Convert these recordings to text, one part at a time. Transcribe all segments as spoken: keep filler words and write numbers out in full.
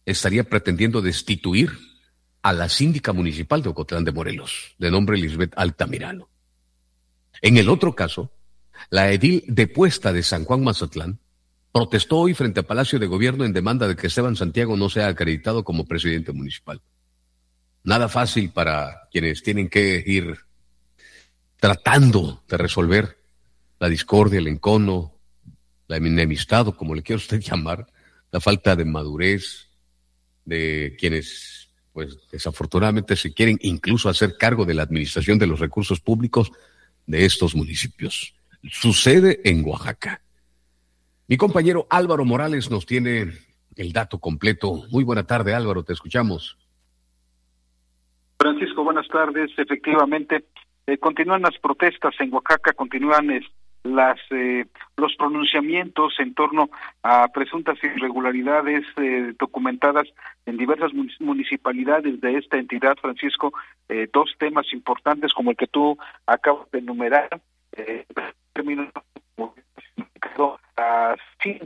estaría pretendiendo destituir a la síndica municipal de Ocotlán de Morelos, de nombre Lisbeth Altamirano. En el otro caso, la edil depuesta de San Juan Mazatlán protestó hoy frente al Palacio de Gobierno en demanda de que Esteban Santiago no sea acreditado como presidente municipal. Nada fácil para quienes tienen que ir tratando de resolver la discordia, el encono, la enemistad, o como le quiera usted llamar, la falta de madurez de quienes, pues desafortunadamente, se quieren incluso hacer cargo de la administración de los recursos públicos de estos municipios. Sucede en Oaxaca. Mi compañero Álvaro Morales nos tiene el dato completo. Muy buena tarde, Álvaro, te escuchamos. Francisco, buenas tardes. Efectivamente, eh, continúan las protestas en Oaxaca, continúan eh, las eh, los pronunciamientos en torno a presuntas irregularidades eh, documentadas en diversas municipalidades de esta entidad, Francisco. Eh, dos temas importantes como el que tú acabas de enumerar. Eh, terminó a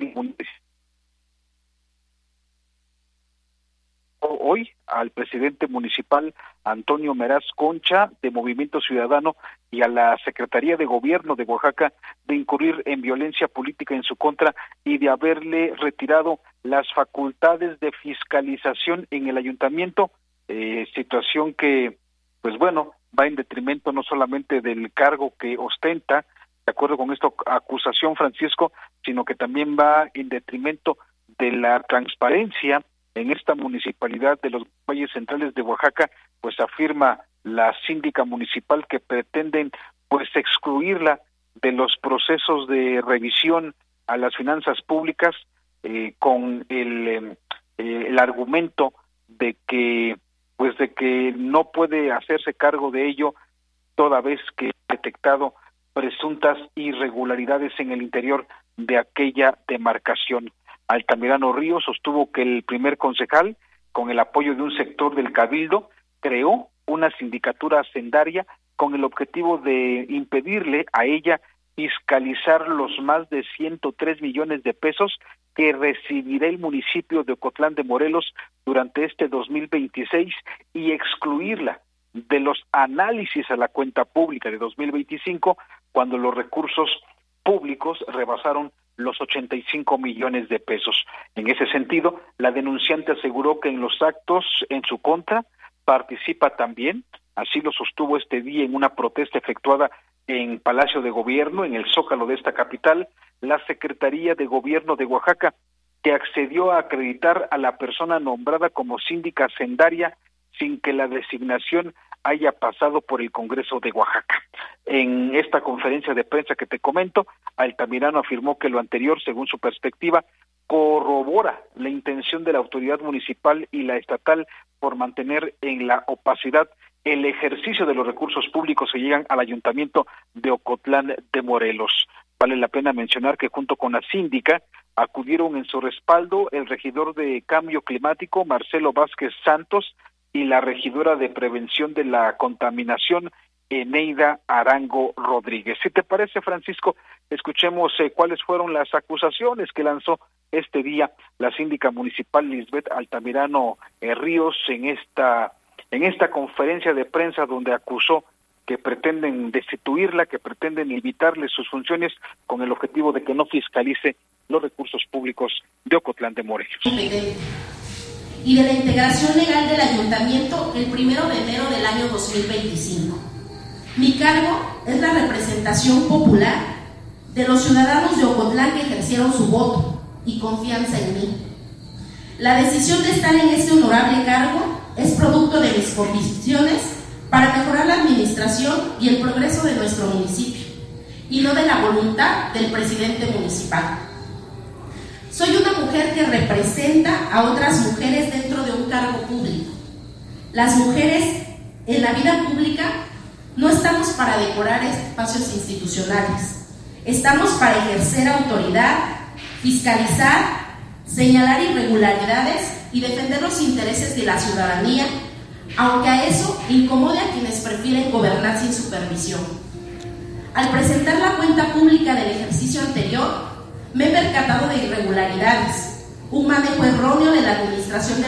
hoy al presidente municipal Antonio Meraz Concha de Movimiento Ciudadano y a la Secretaría de Gobierno de Oaxaca de incurrir en violencia política en su contra y de haberle retirado las facultades de fiscalización en el ayuntamiento, eh, situación que, pues bueno, va en detrimento no solamente del cargo que ostenta, de acuerdo con esta acusación, Francisco, sino que también va en detrimento de la transparencia en esta municipalidad de los valles centrales de Oaxaca. Pues afirma la síndica municipal que pretenden pues excluirla de los procesos de revisión a las finanzas públicas eh, con el, eh, el argumento de que pues de que no puede hacerse cargo de ello toda vez que ha detectado presuntas irregularidades en el interior de aquella demarcación. Altamirano Ríos sostuvo que el primer concejal, con el apoyo de un sector del Cabildo, creó una sindicatura hacendaria con el objetivo de impedirle a ella fiscalizar los más de ciento tres millones de pesos que recibirá el municipio de Ocotlán de Morelos durante este dos mil veintiséis y excluirla de los análisis a la cuenta pública de dos mil veinticinco, cuando los recursos públicos rebasaron los ochenta y cinco millones de pesos. En ese sentido, la denunciante aseguró que en los actos en su contra participa también, así lo sostuvo este día en una protesta efectuada en Palacio de Gobierno, en el Zócalo de esta capital, la Secretaría de Gobierno de Oaxaca, que accedió a acreditar a la persona nombrada como síndica hacendaria sin que la designación haya pasado por el Congreso de Oaxaca. En esta conferencia de prensa que te comento, Altamirano afirmó que lo anterior, según su perspectiva, corrobora la intención de la autoridad municipal y la estatal por mantener en la opacidad el ejercicio de los recursos públicos que llegan al ayuntamiento de Ocotlán de Morelos. Vale la pena mencionar que junto con la síndica acudieron en su respaldo el regidor de Cambio Climático, Marcelo Vázquez Santos, y la regidora de Prevención de la Contaminación, Eneida Arango Rodríguez. Si te parece, Francisco, escuchemos eh, cuáles fueron las acusaciones que lanzó este día la síndica municipal Lisbeth Altamirano eh, Ríos en esta en esta conferencia de prensa, donde acusó que pretenden destituirla, que pretenden limitarle sus funciones con el objetivo de que no fiscalice los recursos públicos de Ocotlán de Morelos. Y de la integración legal del ayuntamiento el primero de enero del año dos mil veinticinco. Mi cargo es la representación popular de los ciudadanos de Ocotlán que ejercieron su voto y confianza en mí. La decisión de estar en este honorable cargo es producto de mis convicciones para mejorar la administración y el progreso de nuestro municipio, y no de la voluntad del presidente municipal. Soy una mujer que representa a otras mujeres dentro de un cargo público. Las mujeres en la vida pública no estamos para decorar espacios institucionales. Estamos para ejercer autoridad, fiscalizar, señalar irregularidades y defender los intereses de la ciudadanía, aunque a eso incomode a quienes prefieren gobernar sin supervisión. Al presentar la cuenta pública del ejercicio anterior, me he percatado de irregularidades, un manejo erróneo de la administración de